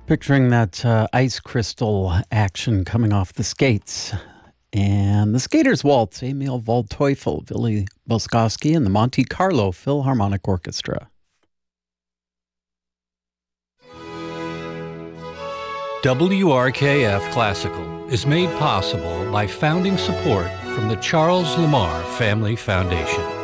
Picturing that ice crystal action coming off the skates. And the Skaters Waltz, Emil Waldteufel, Billy Boskowski, and the Monte Carlo Philharmonic Orchestra. WRKF Classical is made possible by founding support from the Charles Lamar Family Foundation.